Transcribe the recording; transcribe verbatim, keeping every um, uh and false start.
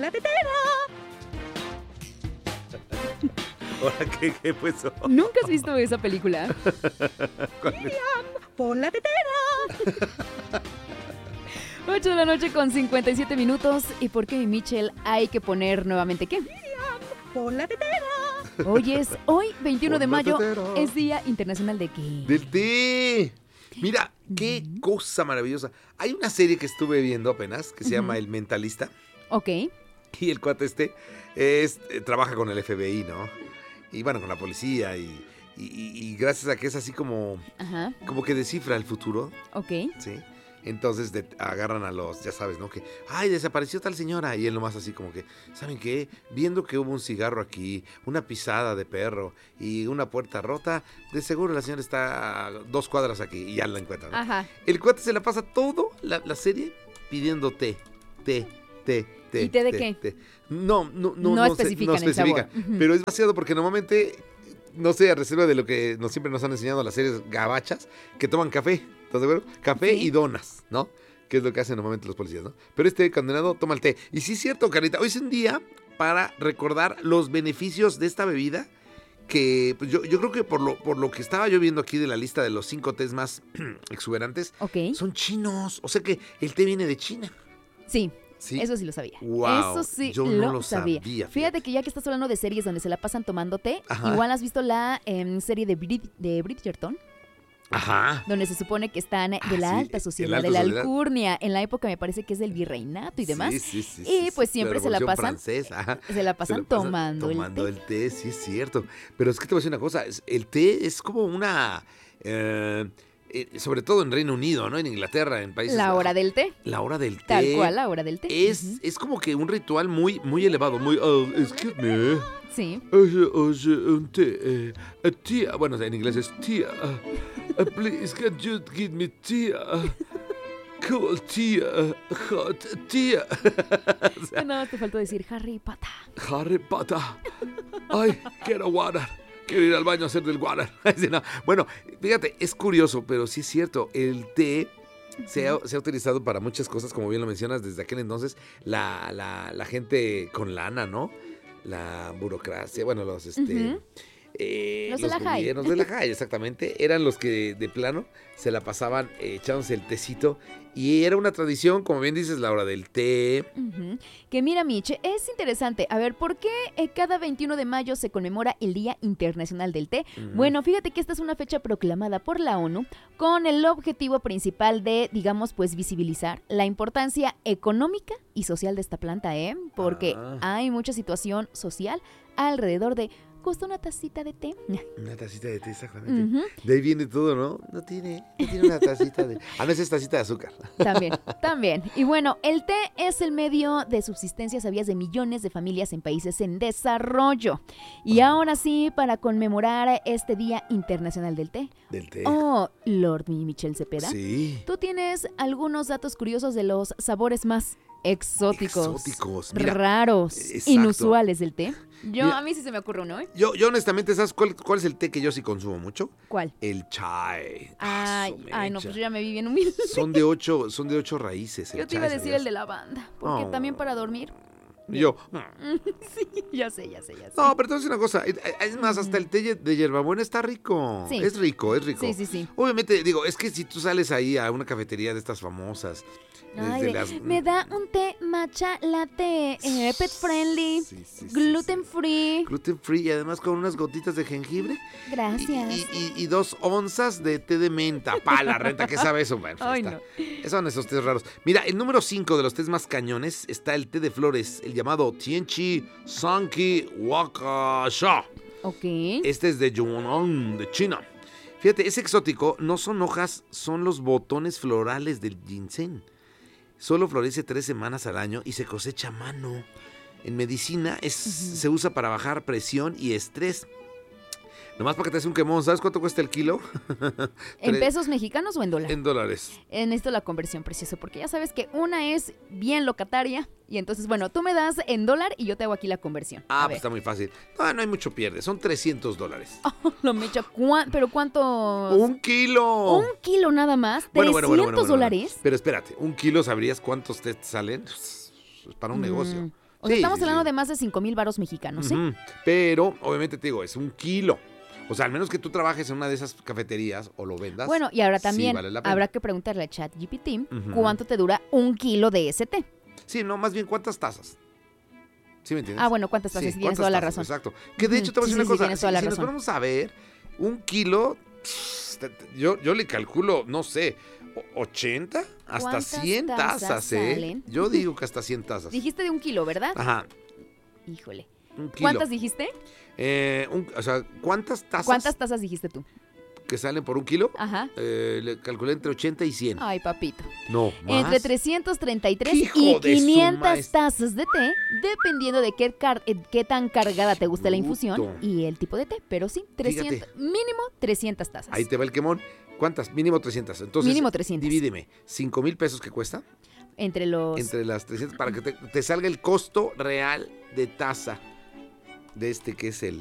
la tetera. ¿Ahora qué, qué fue eso? ¿Nunca has visto esa película? Miriam, por la tetera. ocho de la noche con cincuenta y siete minutos. ¿Y por qué, Michelle, hay que poner nuevamente qué? Por la tetera. Hoy es, hoy, veintiuno de Por la mayo, tetera. es Día Internacional de qué. Del té. Mira, qué cosa maravillosa. Hay una serie que estuve viendo apenas que se llama El Mentalista. Ok. Y el cuate este es, eh, trabaja con el F B I, ¿no? Y bueno, con la policía. Y, y, y- y gracias a que es así como, Ajá. como que descifra el futuro, Ok. ¿sí? Entonces de- agarran a los, ya sabes, ¿no? Que, ay, desapareció tal señora. Y él nomás así como que, ¿saben qué? Viendo que hubo un cigarro aquí, una pisada de perro y una puerta rota, de seguro la señora está a dos cuadras aquí y ya la encuentran, ¿no? Ajá. El cuate se la pasa todo la, la serie pidiendo té, té, té, té. ¿Y té de qué? No, no, no, No no, sé, especifican no el especifican. sabor. Ujú. Pero es vaciado porque normalmente, no sé, a reserva de lo que nos, siempre nos han enseñado las series gabachas, que toman café, ¿estás de acuerdo? Café Sí. y donas, ¿no? Que es lo que hacen normalmente los policías, ¿no? Pero este condenado toma el té. Y sí es cierto, Carita, hoy es un día para recordar los beneficios de esta bebida que pues, yo, yo creo que por lo, por lo que estaba yo viendo aquí de la lista de los cinco tés más exuberantes, Ok. son chinos. O sea que el té viene de China. Sí. Sí. Eso sí lo sabía. Wow, Eso sí yo no lo, lo sabía. sabía, Fíjate. fíjate. que ya que estás hablando de series donde se la pasan tomando té, Ajá. igual has visto la em, serie de, Brid- de Bridgerton, Ajá. donde se supone que están de Ah, la sí, alta el sociedad, alta de la sociedad. alcurnia. En la época me parece que es del virreinato y demás. Sí, sí, sí, Y sí, pues sí, siempre la se la Revolución pasan- Francesa, ajá. Se la pasan Se la pasan tomando, tomando el té. el té, sí es cierto. Pero es que te voy a decir una cosa, es- el té es como una, eh, eh, sobre todo en Reino Unido, ¿no? En Inglaterra, en países. La hora Bajos, del té. La hora del té. Tal cual, la hora del té. Es, Ujú. es como que un ritual muy, muy elevado, muy, oh, excuse me, Sí. oye, oye, un té, eh, eh, tía, bueno, en inglés es tía, uh, please, can you give me tía, cool tía, hot tía. O sea, No, te faltó decir Harry Potter. Harry Potter. Ay, quiero water. Quiero ir al baño a hacer del water. Sí, no. Bueno, fíjate, es curioso, pero sí es cierto. El té se ha, se ha utilizado para muchas cosas, como bien lo mencionas, desde aquel entonces. La, la, la gente con lana, ¿no? La burocracia, bueno, los, este... Ujú. eh, Los de la Jai. gobiernos de la Jai, exactamente. Eran los que de plano se la pasaban eh, echándose el tecito. Y era una tradición, como bien dices, la hora del té. Ujú. Que mira, Mitch, es interesante. A ver, ¿por qué eh, cada veintiuno de mayo se conmemora el Día Internacional del Té? Ujú. Bueno, fíjate que esta es una fecha proclamada por la ONU con el objetivo principal de, digamos, pues visibilizar la importancia económica y social de esta planta, ¿eh? Porque Ah. hay mucha situación social alrededor de ¿cuesta una tacita de té? Una tacita de té, exactamente. Ujú. De ahí viene todo, ¿no? No tiene, no tiene una tacita de... Ah, no, esa es tacita de azúcar. También, también. Y bueno, el té es el medio de subsistencia, sabías, de millones de familias en países en desarrollo. Y ahora sí, para conmemorar este Día Internacional del Té. Del té. Oh, Lord Michel Cepeda. Sí. ¿Tú tienes algunos datos curiosos de los sabores más exóticos, Exóticos, mira, raros, exacto. inusuales del té? Yo, Mira, a mí sí se me ocurre uno, ¿eh? Yo, yo honestamente, ¿sabes cuál, cuál es el té que yo sí consumo mucho? ¿Cuál? El chai. Ah, Ay, su ay, no, mecha. pues yo ya me vi bien humilde. Son de ocho, son de ocho raíces. el Yo te iba a chai, decir ¿sabías? el de lavanda, porque Oh. también para dormir. Y yo, Sí, ya sé, ya sé, ya sé. no, pero te voy a decir una cosa. eh, eh, Es más, hasta el té de hierbabuena está rico. Sí. Es rico, es rico. Sí, sí, sí. Obviamente, digo, es que si tú sales ahí a una cafetería de estas famosas, Ay, desde de- las... me da un té matcha latte, eh, pet friendly, Sí, sí, sí, gluten sí. free. Gluten free y además con unas gotitas de jengibre. Y, Gracias. y- y- y dos onzas de té de menta. Pa, la renta, ¿qué sabe eso? Bueno, pues Ay, está. no. Son esos tés raros. Mira, el número cinco de los tés más cañones está el té de flores, el llamado Tianchi Sanqi Wakasha. Ok. Este es de Yunnan, de China. Fíjate, es exótico, no son hojas, son los botones florales del ginseng. Solo florece tres semanas al año y se cosecha a mano. En medicina es, se usa para bajar presión y estrés. Nomás para que te des un quemón, ¿sabes cuánto cuesta el kilo? ¿En Tre- pesos mexicanos o en dólar? En dólares. En necesito la conversión, precioso, porque ya sabes que una es bien locataria. Y entonces, bueno, tú me das en dólar y yo te hago aquí la conversión. Ah, A pues ver. está muy fácil. No, no hay mucho pierde, son trescientos dólares. Lo mecha, ¿cuán- ¿pero cuánto? ¡Un kilo! Un kilo nada más. Bueno, ¿trescientos bueno, bueno, bueno, bueno, dólares? bueno. Pero espérate, un kilo, ¿sabrías cuántos te salen? Es para un Mm. negocio. O sea, Sí, estamos sí, hablando sí. de más de cinco mil varos mexicanos, ¿sí? Ujú. Pero, obviamente te digo, es un kilo. O sea, al menos que tú trabajes en una de esas cafeterías o lo vendas. Bueno, y ahora sí también vale la pena. habrá que preguntarle a ChatGPT Ujú. cuánto te dura un kilo de ese té. Sí, no, más bien cuántas tazas. ¿Sí me entiendes? Ah, bueno, cuántas tazas, Sí, sí, tienes ¿cuántas toda la tazas? razón. Exacto. Que de Ujú. hecho te voy a Sí, decir sí, una sí, cosa. tienes Si, toda la si nos razón. ponemos a ver, un kilo, pss, te- te- yo, yo le calculo, no sé, o- ochenta hasta ¿Cuántas cien tazas tazas, ¿eh? salen? Yo digo que hasta cien tazas. Dijiste de un kilo, ¿verdad? Ajá, Híjole. un kilo. ¿Cuántas dijiste? Eh, un- o sea, ¿cuántas tazas ¿Cuántas tazas dijiste tú? que salen por un kilo? Ajá. Eh, le calculé entre ochenta y cien. Ay, papito. No, más. Entre trescientos treinta y tres ¡Hijo y de su quinientas maíz! tazas de té, dependiendo de qué, car- eh, qué tan cargada te guste la Bruto. infusión y el tipo de té. Pero sí, trescientas, mínimo trescientas tazas. Ahí te va el quemón. ¿Cuántas? Mínimo trescientas. Entonces, Mínimo trescientas. divídeme. cinco mil pesos que cuesta Entre los... entre las trescientas para que te, te salga el costo real de taza de este que es el